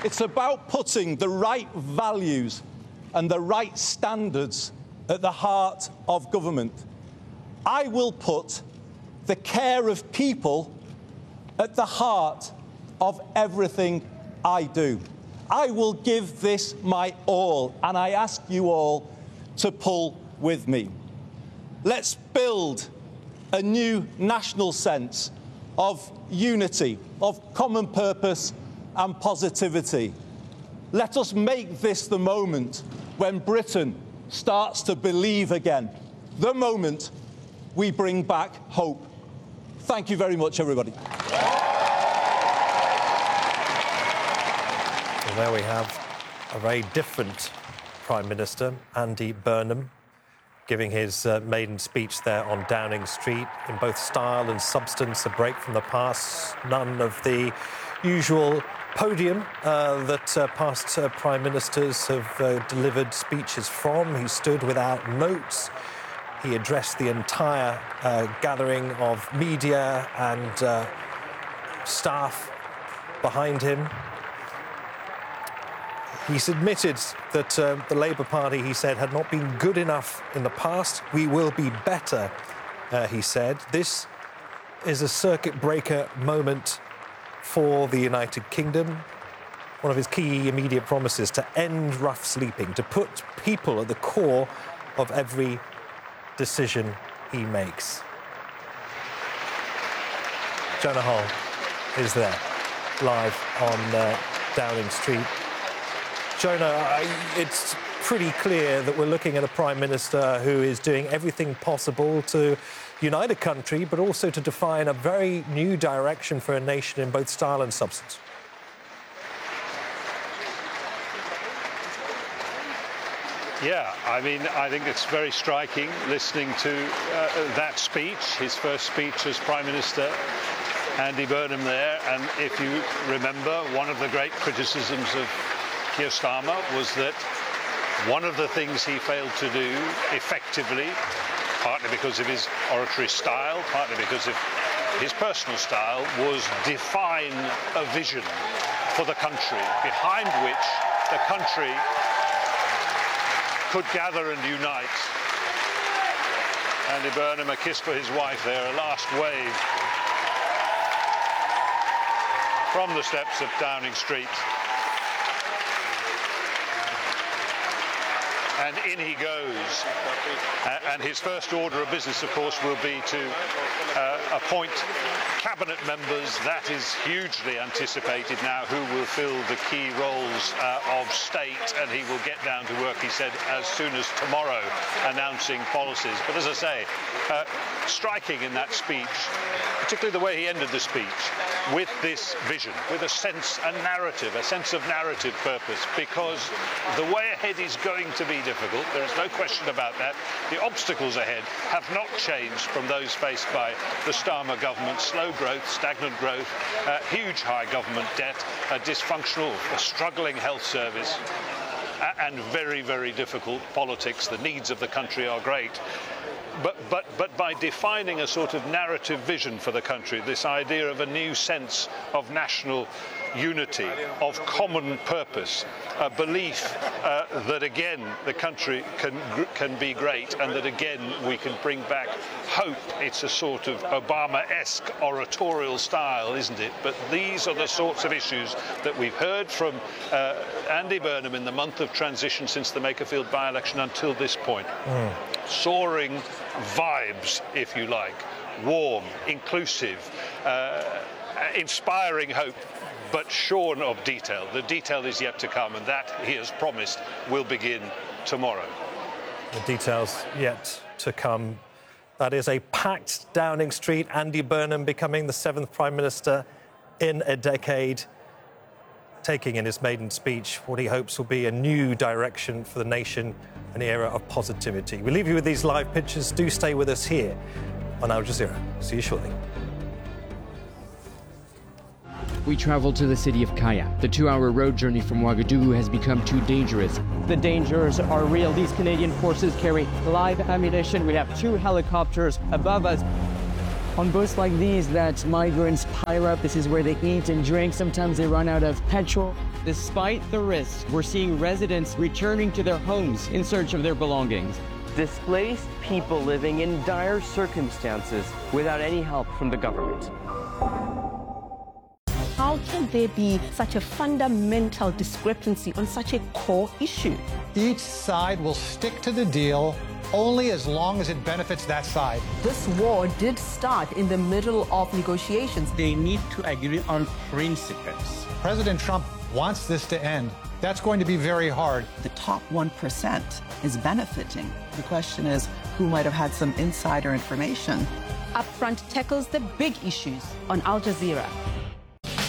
It's about putting the right values and the right standards at the heart of government. I will put the care of people at the heart of everything I do. I will give this my all, and I ask you all to pull with me. Let's build a new national sense of unity, of common purpose and positivity. Let us make this the moment when Britain starts to believe again, the moment we bring back hope. Thank you very much, everybody. Well, there we have a very different Prime Minister, Andy Burnham, giving his maiden speech there on Downing Street. In both style and substance, a break from the past. None of the usual podium that past Prime Ministers have delivered speeches from. He stood without notes. He addressed the entire gathering of media and staff behind him. He's admitted that the Labour Party, he said, had not been good enough in the past. We will be better, he said. This is a circuit breaker moment for the United Kingdom. One of his key immediate promises to end rough sleeping, to put people at the core of every decision he makes. Jonah Hull is there, live on Downing Street. Jonah, it's pretty clear that we're looking at a Prime Minister who is doing everything possible to unite a country, but also to define a very new direction for a nation in both style and substance. Yeah, I mean, I think it's very striking listening to that speech, his first speech as Prime Minister, Andy Burnham there. And if you remember, one of the great criticisms of Keir Starmer was that one of the things he failed to do effectively, partly because of his oratory style, partly because of his personal style, was define a vision for the country, behind which the country could gather and unite. Andy Burnham, a kiss for his wife there, a last wave from the steps of Downing Street. And in he goes. And his first order of business, of course, will be to appoint cabinet members. That is hugely anticipated now, who will fill the key roles of state. And he will get down to work, he said, as soon as tomorrow, announcing policies. But as I say, striking in that speech, particularly the way he ended the speech, with this vision, with a sense of narrative purpose, because the way ahead is going to be difficult. There is no question about that. The obstacles ahead have not changed from those faced by the Starmer government. Slow growth, stagnant growth, huge high government debt, a dysfunctional, a struggling health service, and very, very difficult politics. The needs of the country are great. But by defining a sort of narrative vision for the country, this idea of a new sense of national unity, of common purpose, a belief that again the country can be great, and that again we can bring back hope. It's a sort of Obama-esque oratorial style, isn't it? But these are the sorts of issues that we've heard from Andy Burnham in the month of transition since the Makerfield by-election until this point. Soaring vibes, if you like, warm, inclusive, inspiring hope, but shorn of detail. The detail is yet to come, and that, he has promised, will begin tomorrow. The details yet to come. That is a packed Downing Street. Andy Burnham becoming the 7th Prime Minister in a decade, taking in his maiden speech what he hopes will be a new direction for the nation, an era of positivity. We leave you with these live pictures. Do stay with us here on Al Jazeera. See you shortly. We travel to the city of Kaya. The 2-hour road journey from Ouagadougou has become too dangerous. The dangers are real. These Canadian forces carry live ammunition. We have 2 helicopters above us. On boats like these that migrants pile up, this is where they eat and drink. Sometimes they run out of petrol. Despite the risks, we're seeing residents returning to their homes in search of their belongings. Displaced people living in dire circumstances without any help from the government. How can there be such a fundamental discrepancy on such a core issue? Each side will stick to the deal only as long as it benefits that side. This war did start in the middle of negotiations. They need to agree on principles. President Trump wants this to end. That's going to be very hard. The top 1% is benefiting. The question is, who might have had some insider information? Upfront tackles the big issues on Al Jazeera.